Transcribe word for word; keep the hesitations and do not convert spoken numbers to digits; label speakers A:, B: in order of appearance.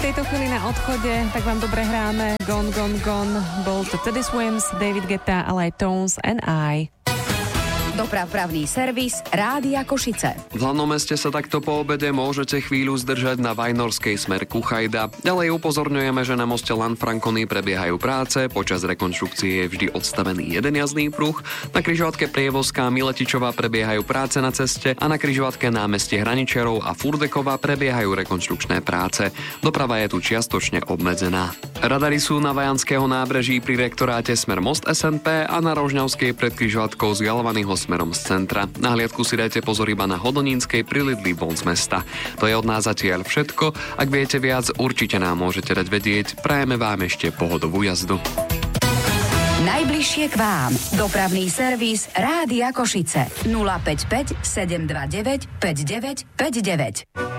A: v tejto chvíli na odchode, tak vám dobre hráme. Gone, gone, gone. Bol to Teddy Swims, David Guetta, ale aj Tones and I.
B: Dopravpravný servis Rádia Košice.
C: V hlavnom meste sa takto po obede môžete chvíľu zdržať na Vajnorskej smer Kuchajda. Ďalej upozorňujeme, že na moste Lanfrancony prebiehajú práce, počas rekonštrukcie je vždy odstavený jeden jazdný pruh, na križovatke Prievozká Miletičová prebiehajú práce na ceste a na križovatke Námestie Hraničarov a Furdeková prebiehajú rekonštrukčné práce. Doprava je tu čiastočne obmedzená. Radary sú na Vajanského nábreží pri rektoráte smer Most es en pé a na Rožňavskej pred križovatkou z Galvanyho smerom z centra. Na hliadku si dajte pozor iba na Hodonínskej pri Lidli von z mesta. To je od nás zatiaľ všetko. Ak viete viac, určite nám môžete dať vedieť. Prajeme vám ešte pohodovú jazdu.
B: Najbližšie k vám. Dopravný servis Rádia Košice. nula päť päť sedem dva deväť päť deväť päť deväť.